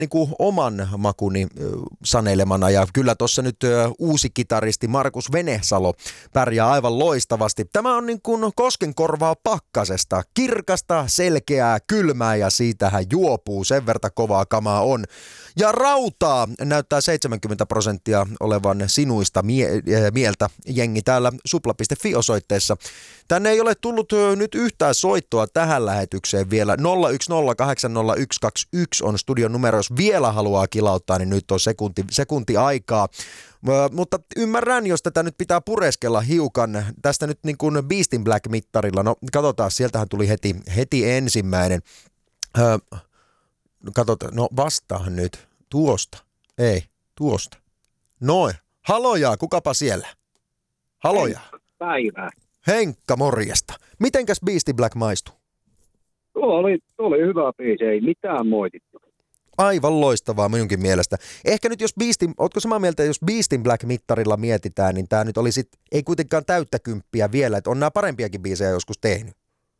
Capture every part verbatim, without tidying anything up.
niin kuin oman makuni sanelemana ja kyllä tuossa nyt uusi kitaristi Markus Venesalo pärjää aivan loistavasti. Tämä on niin kuin koskenkorvaa pakkasesta, kirkasta, selkeää, kylmää ja siitähän juopuu, sen verta kovaa kamaa on. Ja rautaa näyttää seitsemänkymmentä prosenttia olevan sinuista mie- mieltä jengi täällä supla piste fi osoitteessa. Tänne ei ole tullut nyt yhtään soittoa tähän lähetykseen vielä. nolla yksi nolla kahdeksan nolla yksi kaksi yksi on studion numero, jos vielä haluaa kilauttaa, niin nyt on sekunti, sekunti aikaa. Mutta ymmärrän, jos tätä nyt pitää pureskella hiukan. Tästä nyt niin kuin Beast in Black-mittarilla, no katsotaan, sieltähän tuli heti, heti ensimmäinen. Öö, katsotaan, no vastaan nyt. Tuosta. Ei, tuosta. Noin. Halojaa, kukapa siellä? Halojaa. Päivää. Henkka, morjesta. Mitenkäs Beast in Black maistuu? Tuo oli, tuo oli hyvä biisi, ei mitään moitittu. Aivan loistavaa minunkin mielestä. Ehkä nyt jos Beastin, ootko samaa mieltä, jos Beast in Black-mittarilla mietitään, niin tämä nyt oli sit, ei kuitenkaan täyttä kymppiä vielä, että on nämä parempiakin biisejä joskus tehnyt.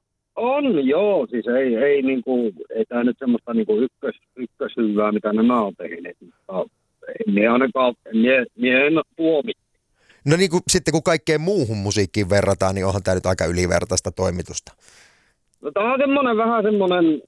On, joo, siis ei, ei, niinku, ei tämä nyt semmoista niinku ykkös, ykköshyvää, mitä nämä on tehneet. Mie ainakaan, mie, mie en tuomi. No niin kuin sitten kun kaikkeen muuhun musiikkiin verrataan, niin onhan tämä nyt aika ylivertaista toimitusta. No tämä on semmoinen vähän semmoinen,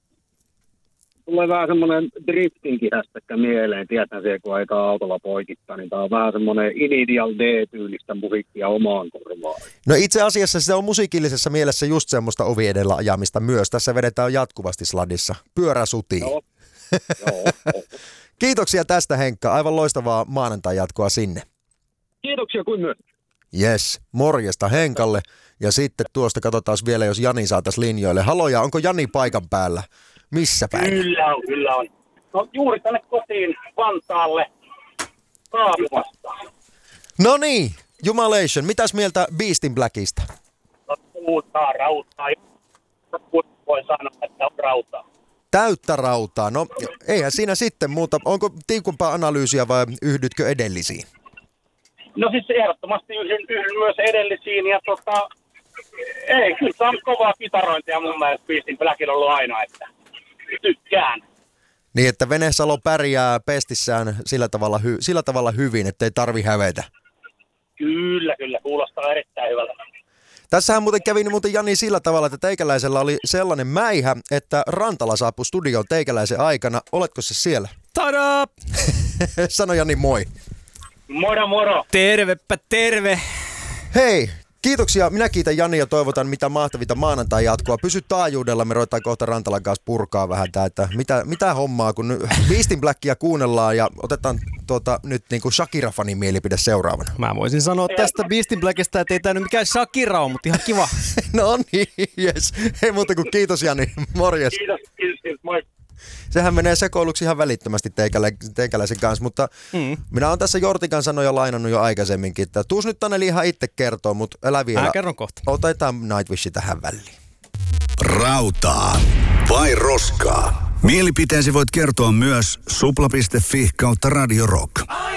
tulee vähän semmoinen driftinkin hästäkkä mieleen, tietää se, kun aikaa autolla poikittaa, niin tämä on vähän semmoinen Inidial D-tyylistä musiikkia omaan korvaan. No itse asiassa se on musiikillisessa mielessä just semmoista ovi edellä ajamista myös. Tässä vedetään jatkuvasti sladissa. Pyörä sutii. Joo, joo. Kiitoksia tästä, Henkka. Aivan loistavaa maanantai jatkoa sinne. Kiitoksia kuin myös. Jes, morjesta Henkalle. Ja sitten tuosta katsotaan vielä, jos Jani saataisiin linjoille. Haloja, onko Jani paikan päällä? Missä päin? Kyllä on, kyllä on. No juuri tänne kotiin Vantaalle saapumasta. No niin, Jumalation. Mitäs mieltä Beast in Blackista? No puhutaan rautaa. Voi sanoa, että on rautaa. Täyttä rautaa. No eihän siinä sitten muuta. Onko tiikumpaa analyysiä vai yhdytkö edellisiin? No siis ehdottomasti yhdyn, yhdyn myös edellisiin ja tota, ei, kyllä tämä on kovaa kitarointia mun mielestä Beast in Blackilla ollut aina, että tykkään. Niin, että Venesalo pärjää pestissään sillä tavalla, hy- sillä tavalla hyvin, ettei tarvi hävetä. Kyllä, kyllä, kuulostaa erittäin hyvältä. Tässähän muuten kävi muuten Jani sillä tavalla, että teikäläisellä oli sellainen mäihä, että Rantala saapui studioon teikäläisen aikana. Oletko se siellä? Tada! Sano Jani moi. Moro moro! Tervepä terve! Hei, kiitoksia. Minä kiitän Jani ja toivotan mitä mahtavinta maanantai jatkoa. Pysy taajuudella, me ruvetaan kohta Rantalan kanssa purkaa vähän tää, että mitä, mitä hommaa, kun Beast in Blackia kuunnellaan ja otetaan tuota, nyt niin kuin Shakira-fanin mielipide seuraavana. Mä voisin sanoa tästä Beast in Blackista, että ei tää nyt mikään Shakira on, mutta ihan kiva. No niin, jes. Ei muuta kuin kiitos Jani, morjes. Kiitos, kiitos, kiitos, moi. Sehän menee sekoiluksi ihan välittömästi teikälä, teikäläisen kanssa, mutta mm. minä olen tässä Jortikan sanoja lainannut jo aikaisemminkin, että tuus nyt Taneli ihan itse kertoo, mutta älä vielä. Mä kerron kohta. Otetaan Nightwish tähän väliin. Rautaa vai roskaa? Mielipiteesi voit kertoa myös supla piste fi kautta Radio Rock.